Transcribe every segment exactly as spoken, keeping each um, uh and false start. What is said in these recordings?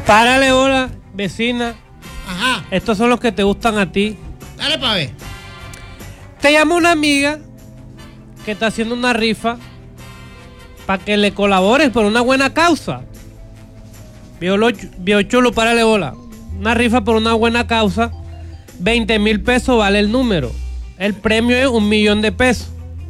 Párale bola, vecina. Ajá. Estos son los que te gustan a ti. Dale pa' ver. Te llama una amiga que está haciendo una rifa para que le colabores por una buena causa. Viejo chulo, párale bola. Una rifa por una buena causa. veinte mil pesos vale el número. El premio es un millón de pesos.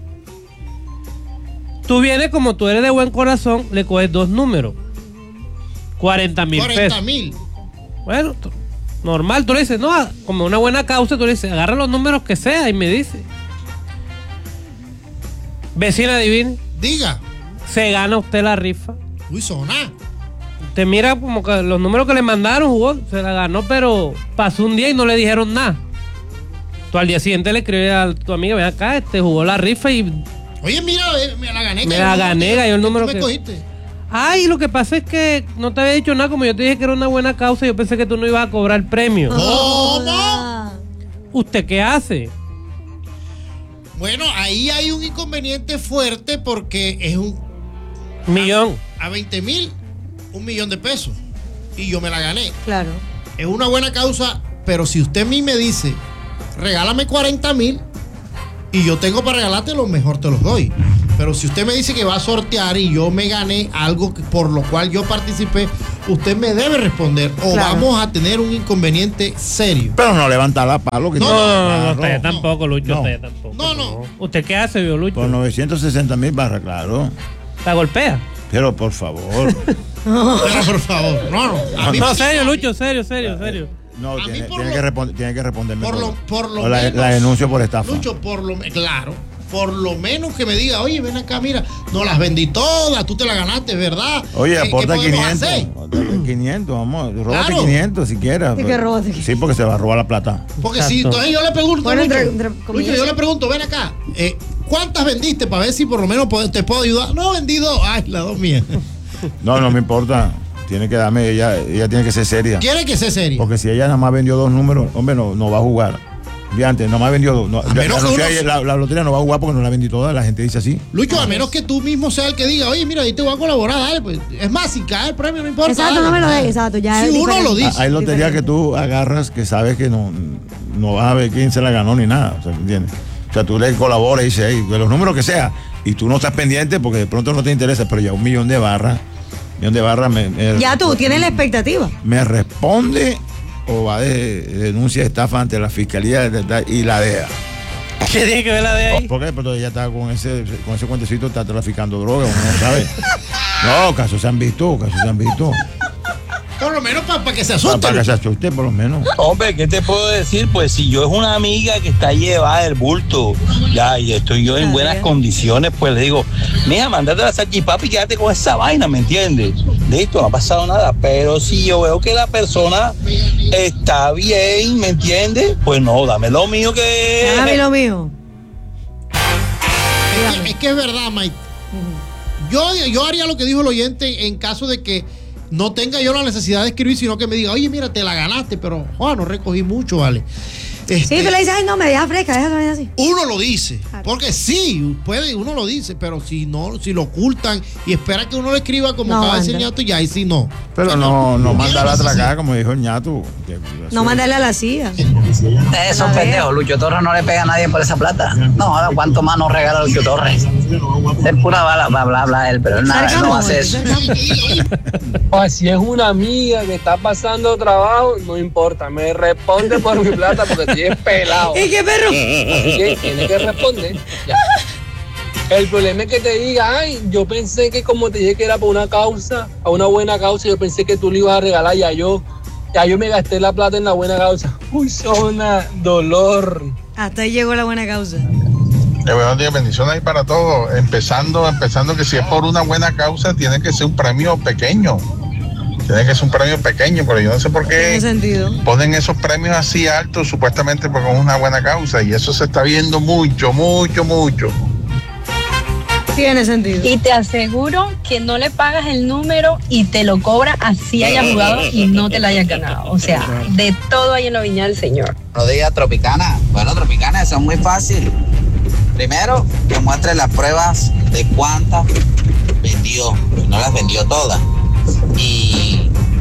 Tú vienes, como tú eres de buen corazón, le coges dos números. cuarenta mil pesos. cuarenta mil. Bueno, t- normal, tú le dices, no, como una buena causa, tú le dices, agarra los números que sea y me dice. Vecina, adivine. Diga. Se gana usted la rifa. Uy, zona. Usted mira como que los números que le mandaron, jugó, se la ganó, pero pasó un día y no le dijeron nada. Tú al día siguiente le escribí a tu amiga, ven acá, este jugó la rifa y... Oye, mira, me la gané. Me la gané, cayó el número que... que... me cogiste. Ay, lo que pasa es que no te había dicho nada, como yo te dije que era una buena causa, yo pensé que tú no ibas a cobrar premio. ¿Cómo? ¿Usted qué hace? Bueno, ahí hay un inconveniente fuerte porque es un... Millón. A, a veinte mil, un millón de pesos. Y yo me la gané. Claro. Es una buena causa, pero si usted a mí me dice, regálame cuarenta mil y yo tengo para regalarte, lo mejor te los doy. Pero si usted me dice que va a sortear y yo me gané algo por lo cual yo participé, usted me debe responder o Claro. vamos a tener un inconveniente serio. Pero no levanta la palo. Que No, tiene- no, no, no, claro. usted tampoco, Lucho, No. usted tampoco. No, no. ¿Usted qué hace, vio, Lucho? Por novecientos sesenta mil barras, claro. ¿La golpea? Pero por favor. Pero por favor, no, no. A mí No, me- serio, Lucho, serio, serio, serio. No, A mí tiene, por tiene lo- que responder, tiene que responderme. por lo, por lo o la, menos. la denuncio por estafa. Lucho, por lo me- claro. Por lo menos que me diga, oye, ven acá, mira, no las vendí todas, tú te las ganaste, ¿verdad? Oye, ¿Qué- aporta qué podemos quinientos. hacer? Aporta quinientos, vamos. Róbate Claro. quinientos si quieres. ¿Y qué róbate? Sí, porque se va a robar la plata. Porque Exacto. si entonces yo le pregunto, Bueno, Lucho, entre- entre Lucho, comillas. yo le pregunto, ven acá, eh, ¿cuántas vendiste para ver si por lo menos puedo- te puedo ayudar? No, vendí dos. Ay, las dos mías. No, no me importa. Tiene que darme, ella, ella tiene que ser seria. Quiere que sea serio. Porque si ella nada más vendió dos números, hombre, no, no va a jugar. Y antes, nada más vendió dos. No, A menos la, que uno- la, la lotería no va a jugar porque no la vendí toda. La gente dice así. Lucho, a menos que tú mismo seas el que diga, oye, mira, ahí te voy a colaborar, dale, pues. Es más, si cae el premio, no importa. Exacto, dale. no me lo des, exacto, ya Si es uno lo diferente. dice. Hay loterías diferente. que tú agarras que sabes que no, no vas a ver quién se la ganó ni nada. O sea, ¿entiendes? O sea, tú le colaboras y dices, hey, de los números que sea, y tú no estás pendiente porque de pronto no te interesa, pero ya un millón de barras, un millón de barras me, me- Ya tú tienes la expectativa. me responde o va de, de denuncia de estafa ante la fiscalía de- de- y la D E A. ¿Qué tiene que ver la de ahí? ¿Por qué? Porque ella está con ese, con ese cuentecito, está traficando droga, uno no sabe. No, casos se han visto, casos se han visto. Por lo menos para que se Para, asuste. para que se Lucho. asuste, por lo menos. Hombre, ¿qué te puedo decir? Pues si yo es una amiga que está llevada del bulto, ya, y estoy yo en buenas condiciones, pues le digo, mira, mándate la salchipapa y quédate con esa vaina, ¿me entiendes? Listo, no ha pasado nada. Pero si yo veo que la persona está bien, ¿me entiendes? Pues no, dame lo mío que... Déjame lo mío. Es que, es que es verdad, Mike. Yo, yo haría lo que dijo el oyente en caso de que no tenga yo la necesidad de escribir, sino que me diga, oye, mira, te la ganaste, pero Juan, no recogí mucho, vale. Sí, Este, tú le dices, ay, no, me deja fresca, déjame así. Uno lo dice, Claro. porque sí, puede, uno lo dice, pero si no, si lo ocultan y espera que uno lo escriba como No acaba de decir manda. Ñato, ya ahí sí no. Pero no, no manda la Mira, atracada, como dijo el ñato. que- No mandarle a la C I A. Esos A ver. pendejos, Lucho Torres no le pega a nadie por esa plata. No, ahora cuánto más nos regala Lucho Torres. Es pura bala, bla, bla, bla, él, pero él nada, él no Sarcasmo, hace eso. sarcasmo. Si es una amiga que está pasando trabajo, no importa, me responde por mi plata porque estoy pelado. ¿Y qué perro? Así que tiene que responder. Ya. El problema es que te diga, ay, yo pensé que como te dije que era por una causa, a una buena causa, yo pensé que tú le ibas a regalar, ya yo, ya yo me gasté la plata en la buena causa. Uy, zona, dolor. Hasta ahí llegó la buena causa. Eh, buenos días, bendiciones ahí para todos. Empezando, empezando que si es por una buena causa, tiene que ser un premio pequeño. Tiene que ser un premio pequeño, pero yo no sé por Tiene qué sentido. ponen esos premios así altos, supuestamente porque es una buena causa. Y eso se está viendo mucho, mucho, mucho. Tiene sentido. Y te aseguro que no le pagas el número y te lo cobra así hayas jugado y no te la hayas ganado. O sea, de todo hay en la viña del Señor. Buenos días, Tropicana. Bueno, Tropicana, eso es muy fácil. Primero, que muestre las pruebas de cuántas vendió. No las vendió todas. Y para no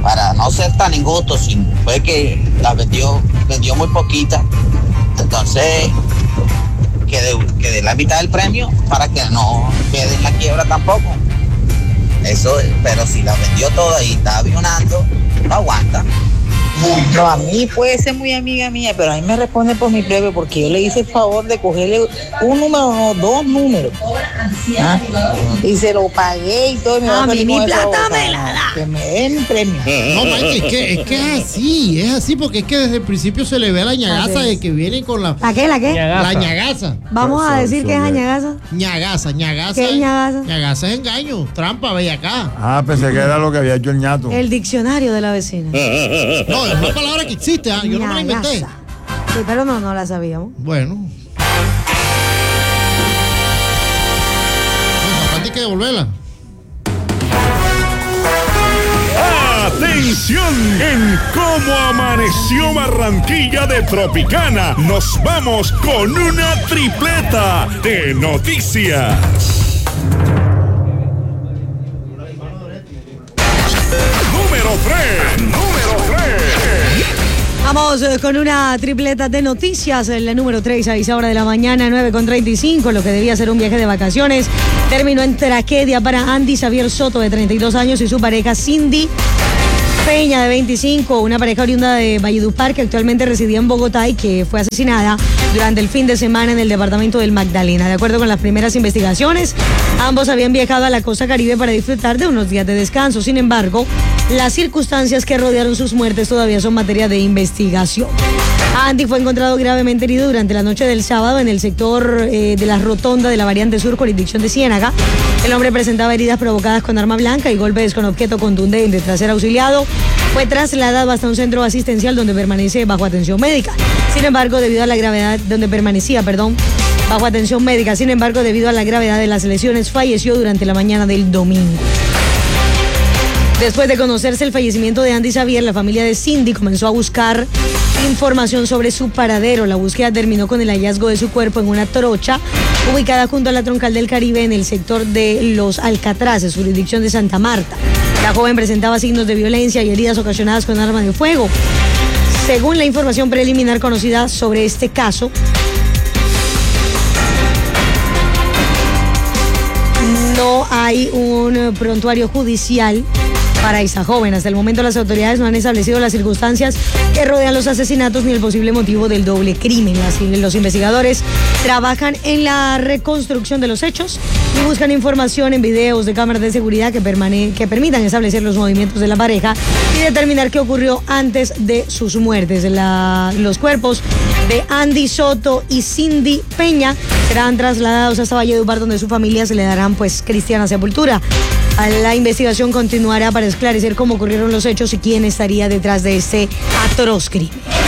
no ser tan injusto, sino fue que la vendió, vendió muy poquita. Entonces, que de, que de la mitad del premio para que no quede en la quiebra tampoco. Eso, pero si la vendió toda y está avionando, no aguanta. No, a mí puede ser muy amiga mía, pero a mí me responde por mi premio porque yo le hice el favor de cogerle un número, no, dos números. ¿Ah? Y se lo pagué y todo. Y me a mí mi plata favor, me la da. Que me den el premio. No, Mike, es que, es que es así, es así porque es que desde el principio se le ve la ñagaza de que viene con la... ¿La qué, la qué? La ñagaza. Vamos a decir que es añagaza. Ñagaza, ñagaza. ¿Qué es ñagaza? Ñagaza es engaño, trampa, ve acá. Ah, pensé que era lo que había hecho el ñato. El diccionario de la vecina. No, es una palabra que existe, ¿ah? Yo no me la inventé. Ñagaza. Sí, pero no, no la sabíamos. Bueno. Pues, que devolverla. Atención, en Cómo Amaneció Barranquilla de Tropicana, nos vamos con una tripleta de noticias. Número tres, número tres. Vamos eh, con una tripleta de noticias. La número tres a esa hora de la mañana, nueve con treinta y cinco, lo que debía ser un viaje de vacaciones, terminó en tragedia para Andy Xavier Soto, de treinta y dos años, y su pareja Cindy Peña, de veinticinco, una pareja oriunda de Valledupar que actualmente residía en Bogotá y que fue asesinada durante el fin de semana en el departamento del Magdalena. De acuerdo con las primeras investigaciones, ambos habían viajado a la costa caribe para disfrutar de unos días de descanso. Sin embargo, las circunstancias que rodearon sus muertes todavía son materia de investigación. Andy fue encontrado gravemente herido durante la noche del sábado en el sector eh, de la rotonda de la variante sur, jurisdicción de Ciénaga. El hombre presentaba heridas provocadas con arma blanca y golpes con objeto contundente. Tras ser auxiliado, fue trasladado hasta un centro asistencial donde permanece bajo atención médica. Sin embargo, debido a la gravedad, donde permanecía, perdón, bajo atención médica. Sin embargo, debido a la gravedad de las lesiones, falleció durante la mañana del domingo. Después de conocerse el fallecimiento de Andy Xavier, la familia de Cindy comenzó a buscar información sobre su paradero. La búsqueda terminó con el hallazgo de su cuerpo en una trocha ubicada junto a la troncal del Caribe en el sector de Los Alcatraces, jurisdicción de Santa Marta. La joven presentaba signos de violencia y heridas ocasionadas con arma de fuego. Según la información preliminar conocida sobre este caso, no hay un prontuario judicial para esa joven. Hasta el momento las autoridades no han establecido las circunstancias que rodean los asesinatos ni el posible motivo del doble crimen. Las, los investigadores trabajan en la reconstrucción de los hechos y buscan información en videos de cámaras de seguridad que, permane que permitan establecer los movimientos de la pareja y determinar qué ocurrió antes de sus muertes. La, los cuerpos de Andy Soto y Cindy Peña serán trasladados hasta Valledupar, donde su familia se le darán pues cristiana sepultura. La investigación continuará para esclarecer cómo ocurrieron los hechos y quién estaría detrás de este atroz crimen.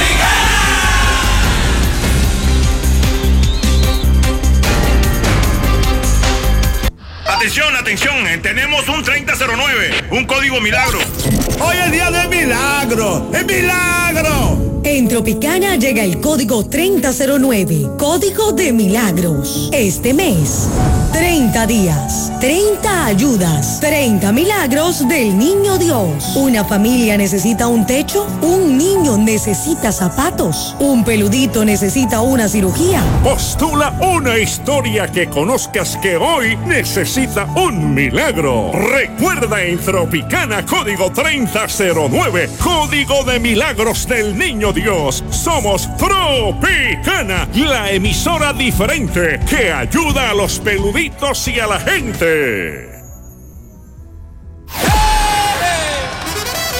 Atención, atención, tenemos un treinta cero nueve, un código milagro. Hoy es día de milagro, ¡es milagro! En Tropicana llega el código treinta cero nueve, código de milagros. Este mes, treinta días, treinta ayudas, treinta milagros del Niño Dios. Una familia necesita un techo, un niño necesita zapatos, un peludito necesita una cirugía. Postula una historia que conozcas que hoy necesita un milagro. Recuerda, en Tropicana, código treinta cero nueve, código de milagros del Niño Dios. Somos Tropicana, la emisora diferente que ayuda a los peluditos y a la gente.